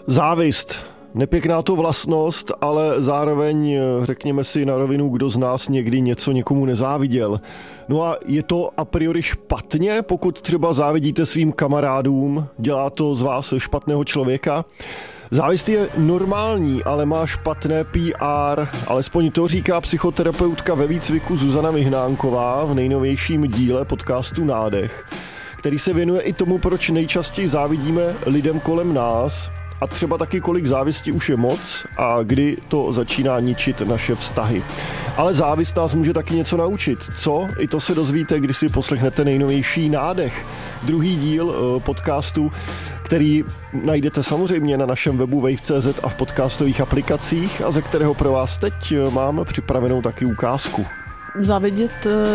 Závist. Nepěkná to vlastnost, ale zároveň řekněme si na rovinu, kdo z nás někdy něco někomu nezáviděl. No a je to a priori špatně, pokud třeba závidíte svým kamarádům, dělá to z vás špatného člověka? Závist je normální, ale má špatné PR, alespoň to říká psychoterapeutka ve výcviku Zuzana Vyhnánková v nejnovějším díle podcastu Nádech, který se věnuje i tomu, proč nejčastěji závidíme lidem kolem nás a třeba taky kolik závisti už je moc a kdy to začíná ničit naše vztahy. Ale závist nás může taky něco naučit. Co? I to se dozvíte, když si poslechnete nejnovější Nádech. Druhý díl podcastu, který najdete samozřejmě na našem webu wave.cz a v podcastových aplikacích a ze kterého pro vás teď mám připravenou taky ukázku. Závidět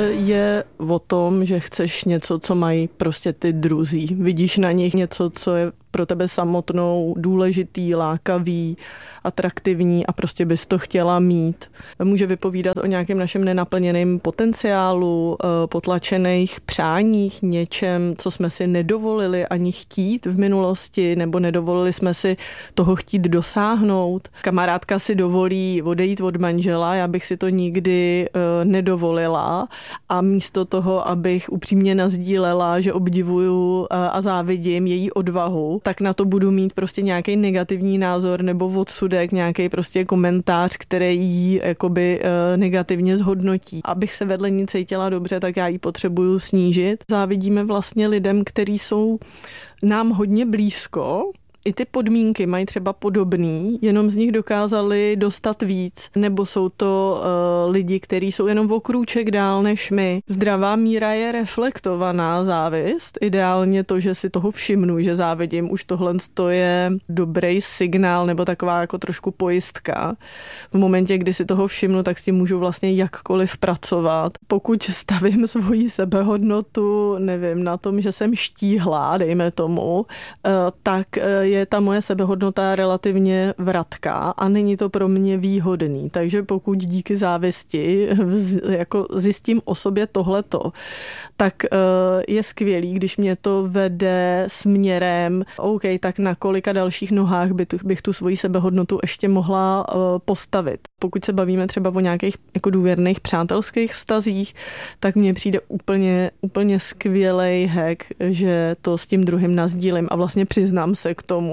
je o tom, že chceš něco, co mají prostě ty druzí. Vidíš na nich něco, co je pro tebe samotnou důležitý, lákavý, atraktivní a prostě bys to chtěla mít. Může vypovídat o nějakém našem nenaplněném potenciálu, potlačených přáních, něčem, co jsme si nedovolili ani chtít v minulosti, nebo nedovolili jsme si toho chtít dosáhnout. Kamarádka si dovolí odejít od manžela, já bych si to nikdy nedovolila a místo toho, abych upřímně nasdílela, že obdivuju a závidím její odvahu, tak na to budu mít prostě nějaký negativní názor nebo odsudek, nějaký prostě komentář, který jí jakoby negativně zhodnotí. Abych se vedle ní cítila dobře, tak já ji potřebuju snížit. Závidíme vlastně lidem, kteří jsou nám hodně blízko, i ty podmínky mají třeba podobný, jenom z nich dokázali dostat víc, nebo jsou to lidi, kteří jsou jenom o krůček dál než my. Zdravá míra je reflektovaná závist, ideálně to, že si toho všimnu, že závidím, už tohle je dobrý signál nebo taková jako trošku pojistka. V momentě, kdy si toho všimnu, tak s tím můžu vlastně jakkoliv pracovat. Pokud stavím svoji sebehodnotu, nevím, na tom, že jsem štíhlá, dejme tomu, tak je ta moje sebehodnota relativně vratká a není to pro mě výhodný. Takže pokud díky závisti jako zjistím o sobě tohleto, tak je skvělý, když mě to vede směrem, OK, tak na kolika dalších nohách bych tu svoji sebehodnotu ještě mohla postavit. Pokud se bavíme třeba o nějakých jako důvěrných přátelských vztazích, tak mně přijde úplně skvělej hack, že to s tím druhým nasdílím a vlastně přiznám se k tomu,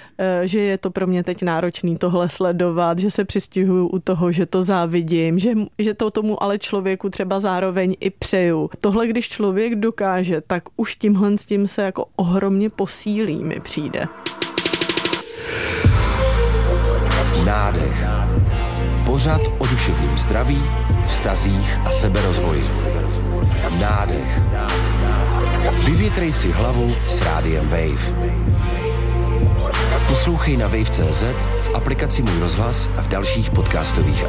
že je to pro mě teď náročný tohle sledovat, že se přistihuju u toho, že to závidím, že to tomu ale člověku třeba zároveň i přeju. Tohle, když člověk dokáže, tak už tímhle s tím se jako ohromně posílí, mi přijde. Nádech. Pořad o duševním zdraví, vztazích a seberozvoji. Nádech. Vyvětrej si hlavu s rádiem Wave. Poslouchej na wave.cz, v aplikaci Můj rozhlas a v dalších podcastových